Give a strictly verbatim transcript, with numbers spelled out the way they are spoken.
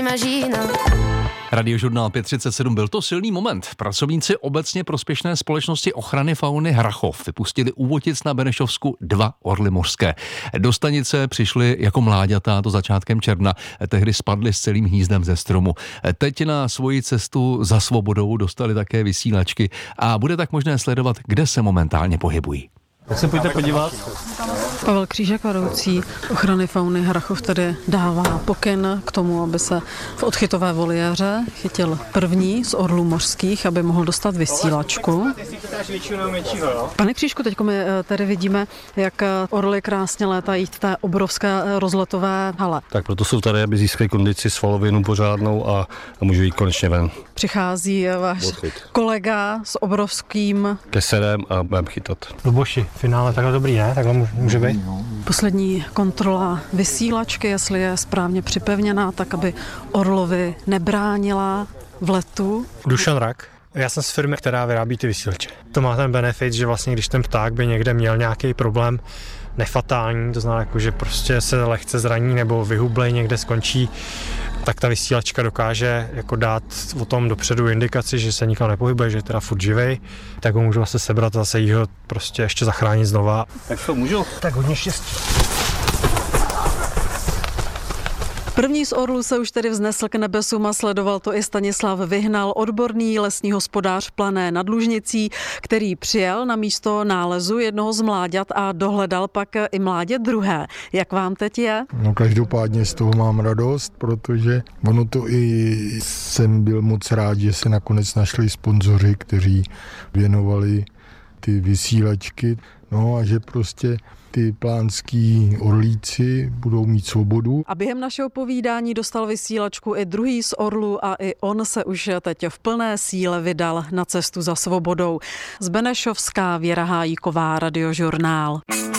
Radiožurnál pět třicet sedm, byl to silný moment. Pracovníci obecně prospěšné společnosti ochrany fauny Hrachov vypustili u Votic na Benešovsku dva orly mořské. Do stanice přišli jako mláďata, to začátkem června, tehdy spadli s celým hnízdem ze stromu. Teď na svoji cestu za svobodou dostali také vysílačky a bude tak možné sledovat, kde se momentálně pohybují. Tak se pojďte podívat. Pavel Křížek, vedoucí ochrany fauny Hrachov, tedy dává pokyn k tomu, aby se v odchytové voliéře chytil první z orlů mořských, aby mohl dostat vysílačku. Pane Křížku, teď my tady vidíme, jak orly krásně létají v té obrovské rozletové hale. Tak proto jsou tady, aby získali kondici, svalovinu pořádnou a, a můžou jít konečně ven. Přichází váš Odchyt. kolega s obrovským keserem a budeme chytat. Luboši, finále takhle dobrý, ne? Takhle může být. Poslední kontrola vysílačky, jestli je správně připevněná, tak aby orlovi nebránila v letu. Dušan Rak. Já jsem z firmy, která vyrábí ty vysílače. To má ten benefit, že vlastně když ten pták by někde měl nějaký problém nefatální, to znamená, jako, že prostě se lehce zraní nebo vyhublej, někde skončí, tak ta vysílačka dokáže jako dát o tom dopředu indikaci, že se nikam nepohybuje, že je teda furt živej, tak ho můžu vlastně sebrat a zase jí ho prostě ještě zachránit znova. Tak to můžu? Tak hodně štěstí. První z orlů se už tedy vznesl k nebesům a sledoval to i Stanislav Vyhnal, odborný lesní hospodář v Plané nad Lužnicí, který přijel na místo nálezu jednoho z mláďat a dohledal pak i mládě druhé. Jak vám teď je? No každopádně z toho mám radost, protože ono to i jsem byl moc rád, že se nakonec našli sponzoři, kteří věnovali ty vysílačky, no a že prostě ty plánský orlíci budou mít svobodu. A během našeho povídání dostal vysílačku i druhý z orlů a i on se už teď v plné síle vydal na cestu za svobodou. Z Benešovská Věra Hájíková, Radiožurnál.